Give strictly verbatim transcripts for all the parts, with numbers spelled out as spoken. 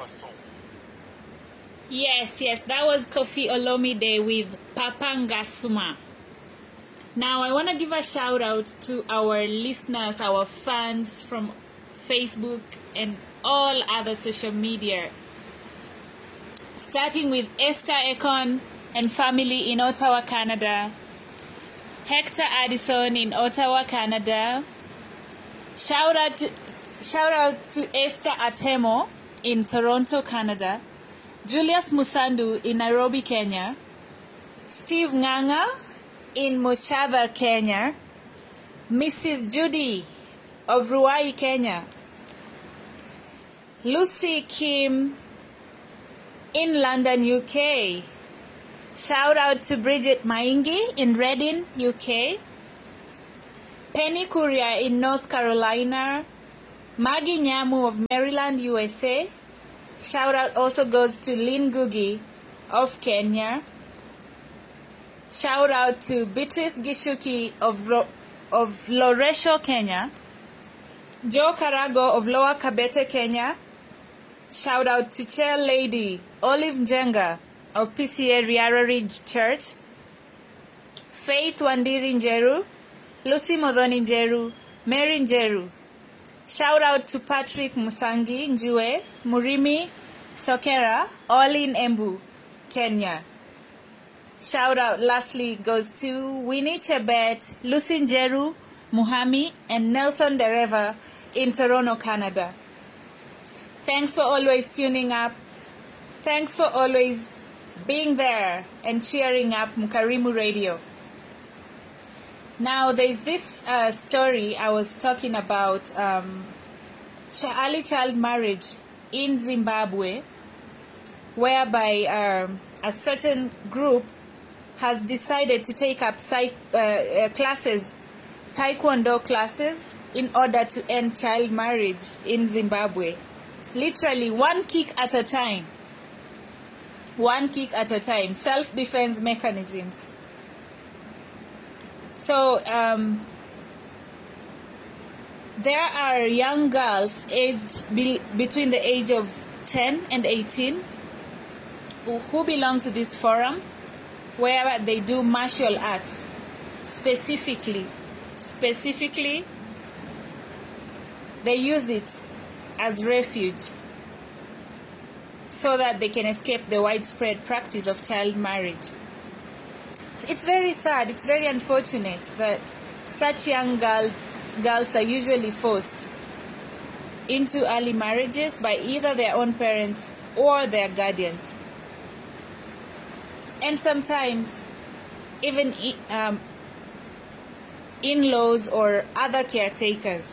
Yes, yes, that was Koffi Olomide with Papanga Suma. Now, I want to give a shout out to our listeners, our fans from Facebook and all other social media. Starting with Esther Ekon and family in Ottawa, Canada. Hector Addison in Ottawa, Canada. Shout out to, shout out to Esther Atemo in Toronto, Canada. Julius Musandu in Nairobi, Kenya. Steve Nganga in Moshadha, Kenya. Missus Judy of Ruai, Kenya. Lucy Kim in London, U K. Shout out to Bridget Maingi in Reading, U K. Penny Kuria in North Carolina. Maggie Nyamu of Maryland, U S A. Shout out also goes to Lynn Gugi of Kenya. Shout out to Beatrice Gishuki of, Ro- of Loresho, Kenya. Joe Karago of Lower Kabete, Kenya. Shout out to Chair Lady Olive Njenga of P C A Riarari Church. Faith Wandiri Njeru. Lucy Modhoni Njeru. Mary Njeru. Shout out to Patrick Musangi Njue, Murimi Sokera, all in Embu, Kenya. Shout out lastly goes to Winnie Chebet, Lucy Njeru, Muhami, and Nelson Dereva in Toronto, Canada. Thanks for always tuning up. Thanks for always being there and cheering up Mukarimu Radio. Now, there's this uh, story I was talking about, um, early child marriage in Zimbabwe, whereby um, a certain group has decided to take up psych, uh, uh, classes, taekwondo classes, in order to end child marriage in Zimbabwe. Literally one kick at a time. One kick at a time. Self-defense mechanisms. So, um, there are young girls aged be- between the age of ten and eighteen who, who belong to this forum, where they do martial arts. Specifically, specifically, they use it as refuge so that they can escape the widespread practice of child marriage. It's very sad, it's very unfortunate that such young girl, girls are usually forced into early marriages by either their own parents or their guardians. And sometimes even um, in-laws or other caretakers.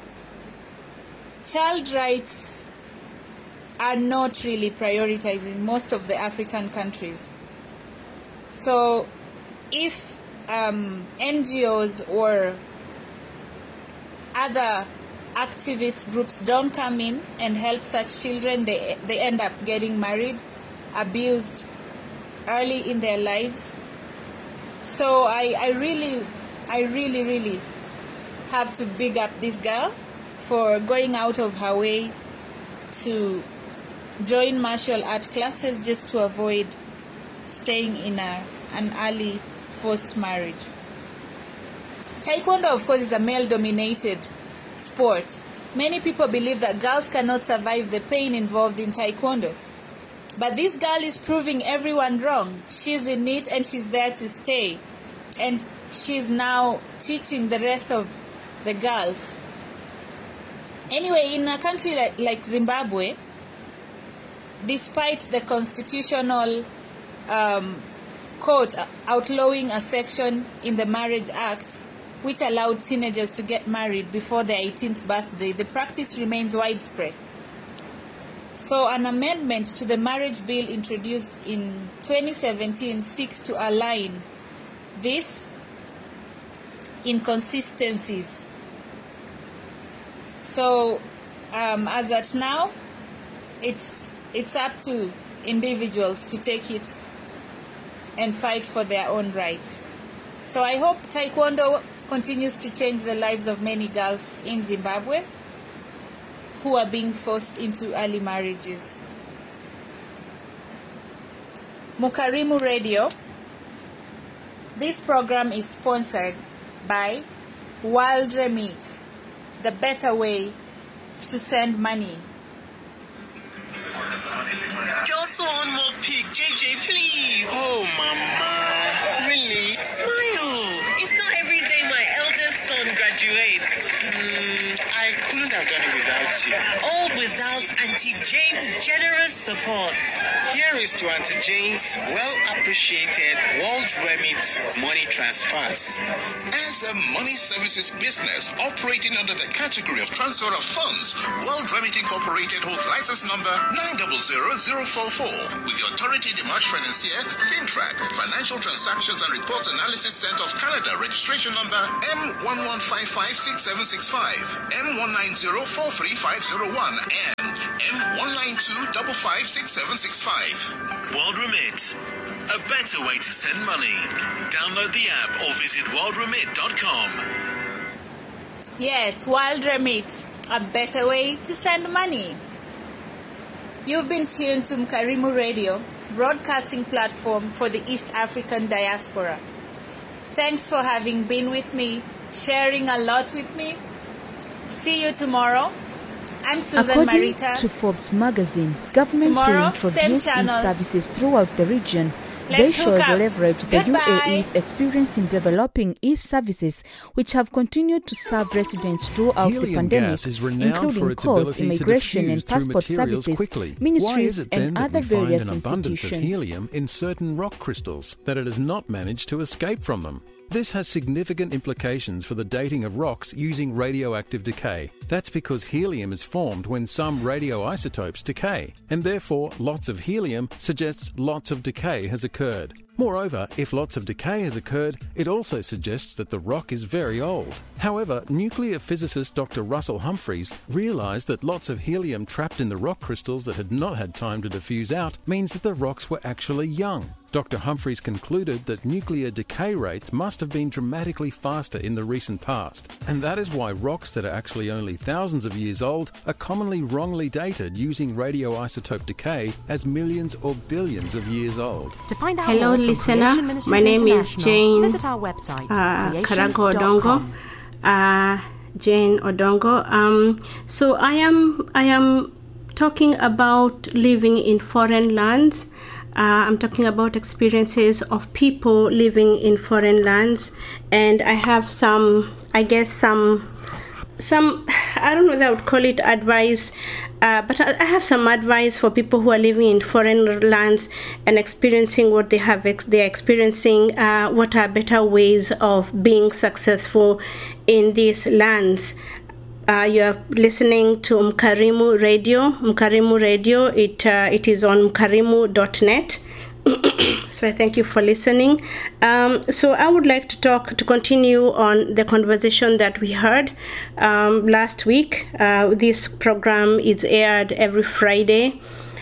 Child rights are not really prioritized in most of the African countries. So if um, N G Os or other activist groups don't come in and help such children, they, they end up getting married, abused early in their lives. So I, I really, I really, really have to big up this girl for going out of her way to join martial art classes just to avoid staying in a, an early forced marriage. Taekwondo, of course, is a male-dominated sport. Many people believe that girls cannot survive the pain involved in Taekwondo. But this girl is proving everyone wrong. She's in it and she's there to stay. And she's now teaching the rest of the girls. Anyway, in a country like, like Zimbabwe, despite the constitutional um, court outlawing a section in the Marriage Act which allowed teenagers to get married before their eighteenth birthday, the practice remains widespread. So an amendment to the marriage bill introduced in twenty seventeen seeks to align these inconsistencies. So um, as at now, it's it's up to individuals to take it and fight for their own rights. So I hope Taekwondo continues to change the lives of many girls in Zimbabwe who are being forced into early marriages. Mukarimu Radio. This program is sponsored by World Remit, the better way to send money. Just one more pic, J J, please. Oh, Mama. Really? Smile. It's not every day my eldest son graduates. Mm, I couldn't have done it without you. All without Auntie Jane's generous support. Here is to Auntie Jane's well-appreciated World Remit money transfers. As a money services business operating under the category of transfer of funds, World Remit Incorporated holds license number nine zero zero zero four four with the Autorité des Marchés Financiers, FinTrack, Financial Transactions and Reports Analysis Center of Canada, registration number M one one five five six seven six five, M one nine zero four three five zero one, and M one nine two five five six seven six five. World Remit, a better way to send money. Download the app or visit world remit dot com. Yes, World Remit, a better way to send money. You've been tuned to Mukarimu Radio, broadcasting platform for the East African diaspora. Thanks for having been with me, sharing a lot with me. See you tomorrow. I'm Susan According Marita. to Forbes magazine, governments Tomorrow, will introduce same channel. e-services throughout the region. Let's they hook should up. leverage the Goodbye. U A E's experience in developing e-services, which have continued to serve residents throughout Helium the pandemic, gas is renowned including for its courts, ability to immigration and diffuse through passport materials services, quickly. Why ministries, is it then and that other we find various an abundance of institutions. helium in certain rock crystals that it has not managed to escape from them? This has significant implications for the dating of rocks using radioactive decay. That's because helium is formed when some radioisotopes decay, and therefore lots of helium suggests lots of decay has occurred. Moreover, if lots of decay has occurred, it also suggests that the rock is very old. However, nuclear physicist Doctor Russell Humphreys realised that lots of helium trapped in the rock crystals that had not had time to diffuse out means that the rocks were actually young. Doctor Humphreys concluded that nuclear decay rates must have been dramatically faster in the recent past, and that is why rocks that are actually only thousands of years old are commonly wrongly dated using radioisotope decay as millions or billions of years old. To find out Hello, more from listener. Creation Ministries My name is International, Jane, visit our website, uh, creation Karago dot Odongo. com. Uh, Jane Odongo. Um, so I am I am talking about living in foreign lands. Uh, I'm talking about experiences of people living in foreign lands, and I have some, I guess some, some, I don't know if I would call it advice, uh, but I, I have some advice for people who are living in foreign lands and experiencing what they have, ex- they're experiencing, uh, what are better ways of being successful in these lands. Uh, you are listening to Mukarimu Radio. Mukarimu Radio, it uh, it is on mukarimu dot net. So I thank you for listening. Um, so I would like to talk, to continue on the conversation that we heard um, last week. Uh, this program is aired every Friday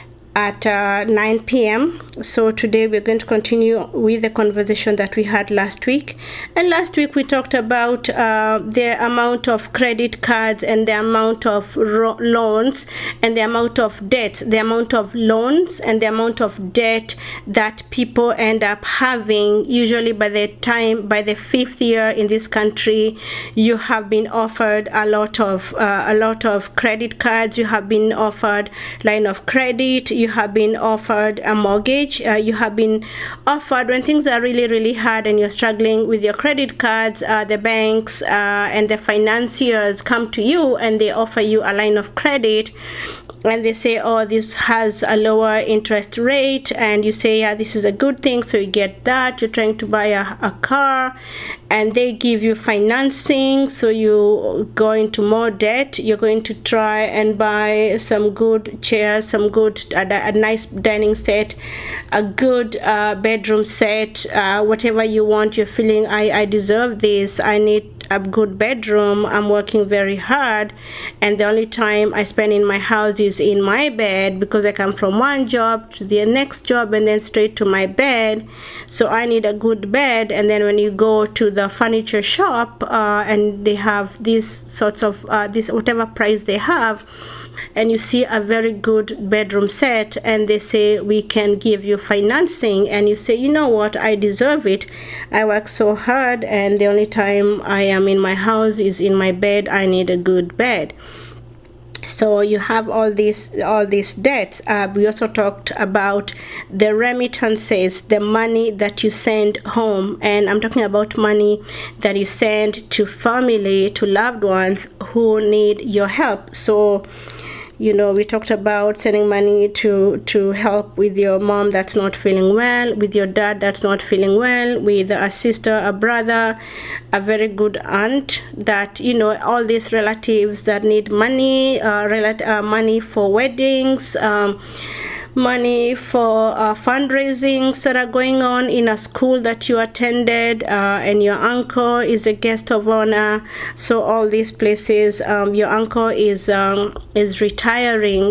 at uh, nine p.m. So today we're going to continue with the conversation that we had last week. And last week we talked about uh, the amount of credit cards and the amount of ro- loans and the amount of debt, the amount of loans and the amount of debt that people end up having. Usually by the time, by the fifth year in this country, you have been offered a lot of uh, a lot of credit cards. You have been offered line of credit. You have been offered a mortgage. Uh, you have been offered, when things are really, really hard and you're struggling with your credit cards, uh, the banks uh, and the financiers come to you and they offer you a line of credit. And they say, oh, this has a lower interest rate. And you say, yeah, this is a good thing. So you get that. You're trying to buy a, a car. And they give you financing. So you go into more debt. You're going to try and buy some good chairs, some good, a, a nice dining set, a good uh, bedroom set, uh, whatever you want. You're feeling, I, I deserve this. I need a good bedroom. I'm working very hard, and the only time I spend in my house is in my bed, because I come from one job to the next job and then straight to my bed. So I need a good bed. And then when you go to the furniture shop uh, and they have these sorts of uh, this whatever price they have, and you see a very good bedroom set and they say we can give you financing, and you say, you know what, I deserve it. I work so hard, and the only time I am in my house is in my bed. I need a good bed. So you have all these all these debts. Uh, we also talked about the remittances, the money that you send home, and I'm talking about money that you send to family, to loved ones who need your help. So, you know, we talked about sending money to to help with your mom that's not feeling well, with your dad that's not feeling well, with a sister, a brother, a very good aunt, that, you know, all these relatives that need money, uh, relat- uh, money for weddings, um, money for uh, fundraisings that are going on in a school that you attended, uh, and your uncle is a guest of honor. So all these places, um, your uncle is um, is retiring,